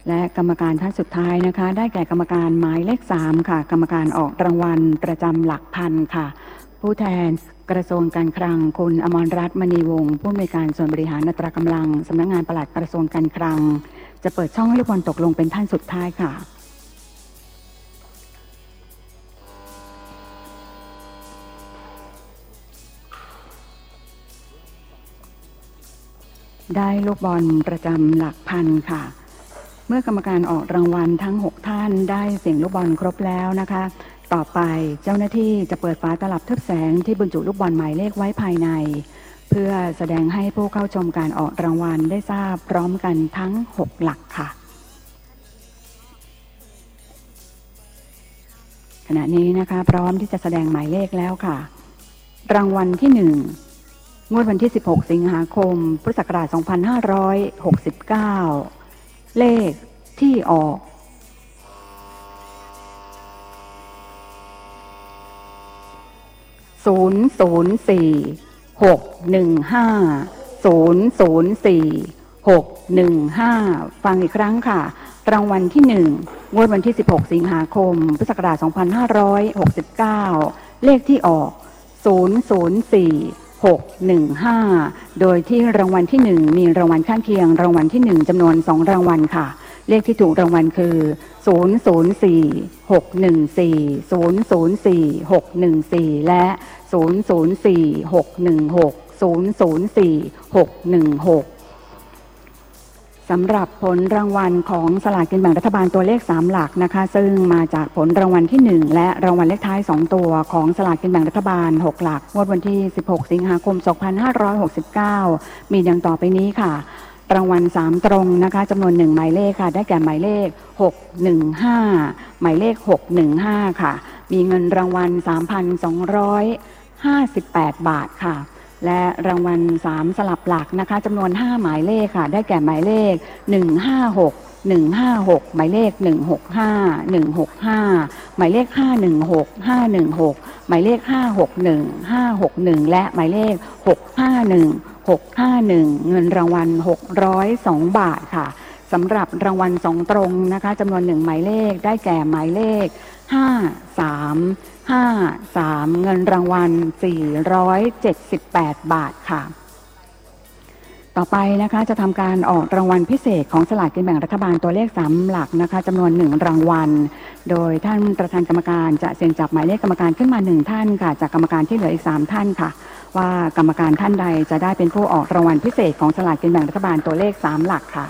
และกรรมการท่านสุดท้ายนะคะได้แก่กรรมการหมายเลข3ค่ะกรรมการออกรางวัลประจำหลักพันค่ะผู้แทนกระทรวงการคลังคุณอมรรัตน์มณีวงศ์ผู้อำนวยการส่วนบริหารอัตรากำลังสำนักงานปลัดกระทรวงการคลังจะเปิดช่องให้ลูกบอลตกลงเป็นท่านสุดท้ายค่ะได้ลูกบอลประจำหลักพันค่ะเมื่อกรรมการออกรางวัลทั้ง6ท่านได้เสี่ยงลูกบอลครบแล้วนะคะต่อไปเจ้าหน้าที่จะเปิดฝาตลับทึบแสงที่บรรจุลูกบอลหมายเลขไว้ภายในเพื่อแสดงให้ผู้เข้าชมการออกรางวัลได้ทราบพร้อมกันทั้ง6หลักค่ะขณะนี้นะคะพร้อมที่จะแสดงหมายเลขแล้วค่ะรางวัลที่1งวดวันที่16สิงหาคมพุทธศักราช2569เลขที่ออก004-615-004-615ฟังอีกครั้งค่ะรางวัลที่1งวดวันที่16สิงหาคมพุทธศักราช2569เลขที่ออก004-615โดยที่รางวัลที่1มีรางวัลข้างเคียงรางวัลที่1จำนวน2รางวัลค่ะเลขที่ถูกรางวัลคือ004-614-004-614และ004-616-004-616สำหรับผลรางวัลของสลากกินแบ่งรัฐบาลตัวเลข3หลักนะคะซึ่งมาจากผลรางวัลที่1และรางวัลเลขท้าย2ตัวของสลากกินแบ่งรัฐบาล6หลักงวดวันที่16สิงหาคม2569มีดังต่อไปนี้ค่ะรางวัล3ตรงนะคะจำนวน1หมายเลขค่ะได้แก่หมายเลข615หมายเลข615ค่ะมีเงินรางวัล 3,258 บาทค่ะและรางวัล3สลับหลักนะคะจำนวน5หมายเลขค่ะได้แก่หมายเลข156 156หมายเลข165 165หมายเลข516 516หมายเลข561 561และหมายเลข651 651เงินรางวัล602บาทค่ะสำหรับรางวัล2ตรงนะคะจำนวน1หมายเลขได้แก่หมายเลข53เงินรางวัล478บาทค่ะต่อไปนะคะจะทำการออกรางวัลพิเศษของสลากกินแบ่งรัฐบาลตัวเลข3หลักนะคะจำนวน1รางวัลโดยท่านประธานกรรมการจะเซ็นจับหมายเลขกรรมการขึ้นมา1ท่านค่ะจากกรรมการที่เหลืออีก3ท่านค่ะว่ากรรมการท่านใดจะได้เป็นผู้ออกรางวัลพิเศษของสลากกินแบ่งรัฐบาลตัวเลข3หลักค่ะ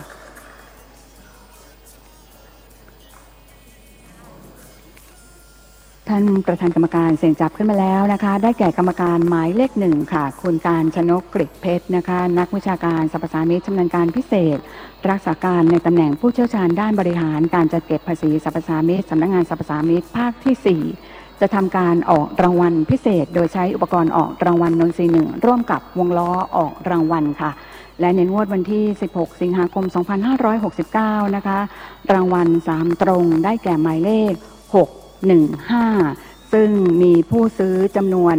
ท่านประธานกรรมการเสี่ยงจับขึ้นมาแล้วนะคะได้แก่กรรมการหมายเลข1ค่ะคุณการชนกกฤษเพชรนะคะนักวิชาการสรรพสามิตชำนาญการพิเศษรักษาการในตำแหน่งผู้เชี่ยวชาญด้านบริหารการจัดเก็บภาษีสรรพสามิตสำนักงานสรรพสามิตภาคที่4จะทำการออกรางวัลพิเศษโดยใช้อุปกรณ์ออกรางวัลนนทรีย์1ร่วมกับวงล้อออกรางวัลค่ะและในงวดวันที่16สิงหาคม2569นะคะรางวัล3ตรงได้แก่หมายเลข615ซึ่งมีผู้ซื้อจำนวน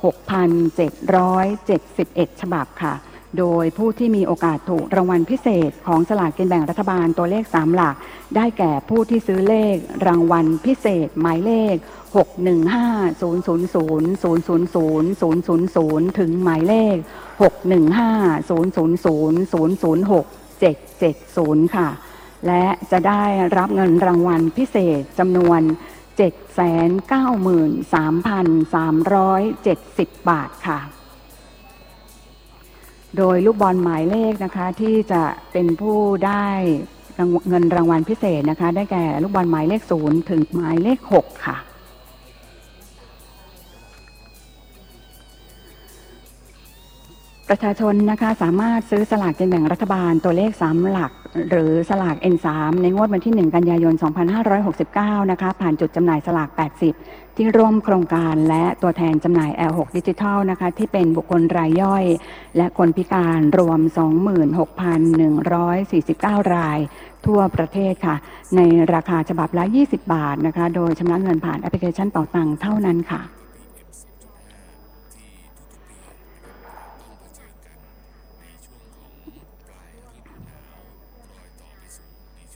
6,771 ฉบับค่ะโดยผู้ที่มีโอกาสถูกรางวัลพิเศษของสลากกินแบ่งรัฐบาลตัวเลข3หลักได้แก่ผู้ที่ซื้อเลขรางวัลพิเศษหมายเลข61500000000ถึงหมายเลข61500000670ค่ะและจะได้รับเงินรางวัลพิเศษจำนวน793,370 บาทค่ะโดยลูกบอลหมายเลขนะคะที่จะเป็นผู้ได้เงินรางวัลพิเศษนะคะได้แก่ลูกบอลหมายเลข0ถึงหมายเลข6ค่ะประชาชนนะคะสามารถซื้อสลากกินแบ่งรัฐบาลตัวเลข3หลักหรือสลาก N3 ในงวดวันที่1กันยายน2569นะคะผ่านจุดจำหน่ายสลาก80ที่ร่วมโครงการและตัวแทนจำหน่าย L6 ดิจิทัลนะคะที่เป็นบุคคลรายย่อยและคนพิการรวม 26,149 รายทั่วประเทศค่ะในราคาฉบับละ20 บาทนะคะโดยชำระเงินผ่านแอปพลิเคชันเป๋าตังค์เท่านั้นค่ะ